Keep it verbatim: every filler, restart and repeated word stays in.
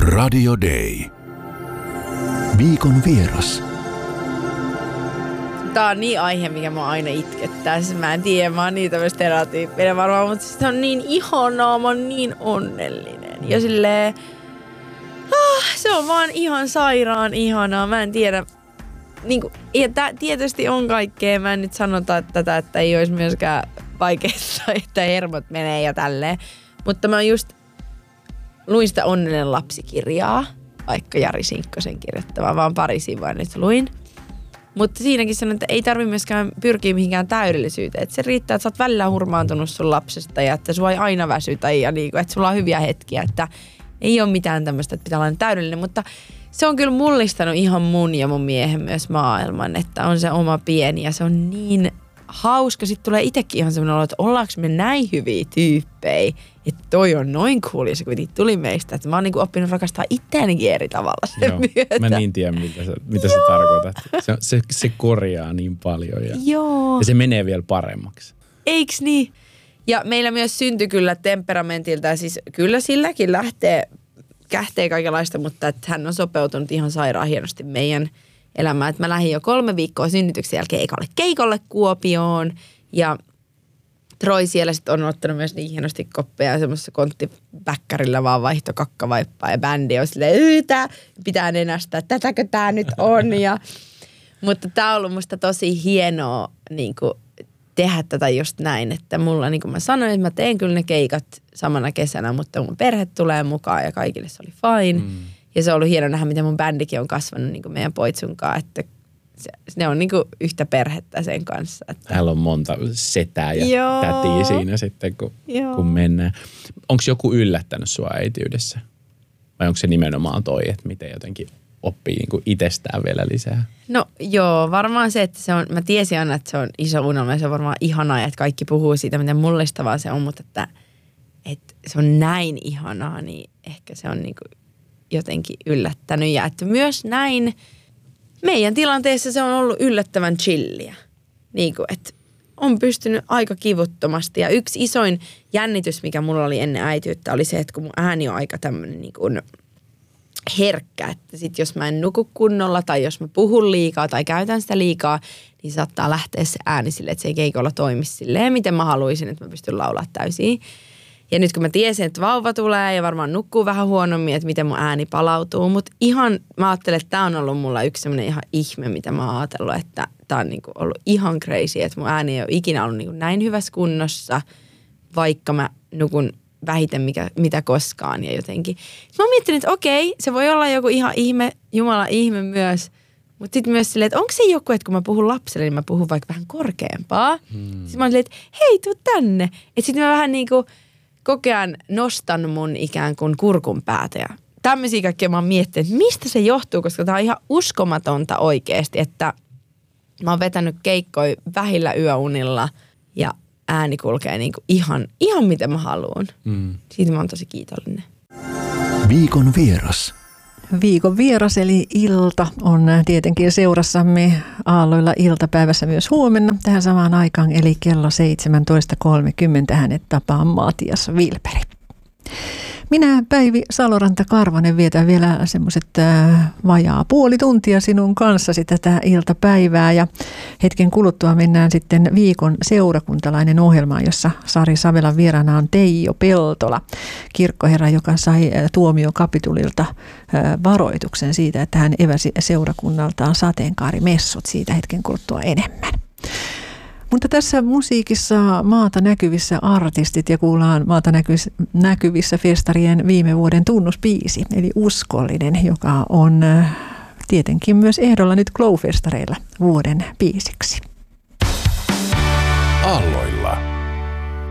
Radio Day. Viikon vieras. Tää on niin aihe, mikä mua aina itkettää. Siis mä en tiedä, mä oon niin tämmöistä stereotyyppinen varmaan, mutta se on niin ihanaa, mä oon niin onnellinen. Ja silleen, ah, se on vaan ihan sairaan ihanaa. Mä en tiedä, niin kuin, ja tää tietysti on kaikkea. Mä en nyt sanota tätä, että ei olisi myöskään vaikeassa, että hermot menee ja tälleen. Mutta mä just luin sitä Onnellinen lapsikirjaa, vaikka Jari Sinkkosen kirjoittavaa, vaan pari sivua nyt luin. Mutta siinäkin sanon, että ei tarvitse myöskään pyrkiä mihinkään täydellisyyteen. Että se riittää, että sä oot välillä hurmaantunut sun lapsesta ja että sua ei aina väsytä ja niinku, että sulla on hyviä hetkiä. Että ei ole mitään tämmöistä, että pitää olla täydellinen. Mutta se on kyllä mullistanut ihan mun ja mun miehen myös maailman, että on se oma pieni ja se on niin hauska. Sitten tulee itsekin ihan semmoinen olo, että ollaanko me näin hyviä tyyppejä, että toi on noin cool ja se kuitenkin tuli meistä. Että mä oon niinku oppinut rakastaa itseänikin eri tavalla sen Joo, myötä. mä niin tiedän, mitä sä, mitä sä tarkoitat. Se, se, se korjaa niin paljon ja, Joo. ja se menee vielä paremmaksi. Eiks niin? Ja meillä myös syntyi kyllä temperamentilta ja siis kyllä silläkin lähtee, kähtee kaikenlaista, mutta että hän on sopeutunut ihan sairaan hienosti meidän elämään. Että mä lähdin jo kolme viikkoa synnytyksen jälkeen ekalle keikolle Kuopioon ja Troi siellä sitten on ottanut myös niin hienosti koppeja semmoisessa konttipäkkärillä vaan vaihto kakkavaippaa ja bändi on silleen, tää pitää nenästä, tätäkö tää nyt on. Ja, mutta tää on ollut musta tosi hienoa niin kuin tehdä tätä just näin, että mulla niin kuin mä sanoin, että mä teen kyllä ne keikat samana kesänä, mutta mun perhe tulee mukaan ja kaikille se oli fine. Mm. Ja se on ollut hieno nähdä, miten mun bändikin on kasvanut niin kuin meidän poitsunkaan, että se, ne on niin kuin yhtä perhettä sen kanssa. Että Täällä on monta setää ja Joo. tätiä siinä sitten, kun, kun mennään. Onko joku yllättänyt sua äitiydessä? Vai onko se nimenomaan toi, että miten jotenkin oppii niin kuin itsestään vielä lisää? No joo, varmaan se, että se on, mä tiesin aina, että se on iso unelma ja se on varmaan ihanaa, että kaikki puhuu siitä, miten mullistavaa se on, mutta että, että se on näin ihanaa, niin ehkä se on niin kuin jotenkin yllättänyt. Ja että myös näin meidän tilanteessa se on ollut yllättävän chilliä. Niin kuin, että on pystynyt aika kivuttomasti. Ja yksi isoin jännitys, mikä mulla oli ennen äitiyttä, oli se, että kun mun ääni on aika tämmöinen niin kuin herkkä, että sit jos mä en nuku kunnolla tai jos mä puhun liikaa tai käytän sitä liikaa, niin saattaa lähteä se ääni silleen, että se ei keikolla toimi silleen, miten mä haluaisin, että mä pystyn laulaa täysin. Ja nyt kun mä tiesin, että vauva tulee ja varmaan nukkuu vähän huonommin, että miten mun ääni palautuu, mutta ihan mä ajattelen, että tää on ollut mulla yksi semmoinen ihan ihme, mitä mä oon ajatellut, että tää on niinku ollut ihan crazy, että mun ääni ei ole ikinä ollut niinku näin hyvässä kunnossa, vaikka mä nukun vähiten mikä, mitä koskaan ja jotenkin. Mä oon miettinyt, että okei, se voi olla joku ihan ihme, Jumala ihme myös, mutta sitten myös silleen, että onko se joku, että kun mä puhun lapselle, niin mä puhun vaikka vähän korkeampaa. Hmm. Sitten mä oon silleen, että hei, tuu tänne. Että sitten mä vähän niinku koko ajan nostan mun ikään kuin kurkun päätä ja tämmöisiä kaikkea mä oon miettinyt, että mistä se johtuu, koska tää on ihan uskomatonta oikeasti, että mä oon vetänyt keikkoja vähillä yöunilla ja ääni kulkee niinku ihan, ihan miten mä haluun. Mm. Siitä mä oon tosi kiitollinen. Viikon vieras. Viikon vieras eli ilta on tietenkin seurassamme aalloilla iltapäivässä myös huomenna tähän samaan aikaan, eli kello seitsemäntoista kolmekymmentä hänet tapaa Matias Vilperi. Minä Päivi Saloranta-Karvanen vietän vielä semmoiset äh, vajaa puoli tuntia sinun kanssasi tätä iltapäivää ja hetken kuluttua mennään sitten viikon seurakuntalainen ohjelmaan, jossa Sari Savelan vieraana on Teijo Peltola, kirkkoherra, joka sai äh, tuomiokapitulilta äh, varoituksen siitä, että hän eväsi seurakunnaltaan sateenkaarimessut, siitä hetken kuluttua enemmän. Mutta tässä musiikissa maata näkyvissä artistit ja kuullaan maata näkyvissä festarien viime vuoden tunnusbiisi, eli Uskollinen, joka on tietenkin myös ehdolla nyt Glow-festareilla vuoden biisiksi. Aalloilla.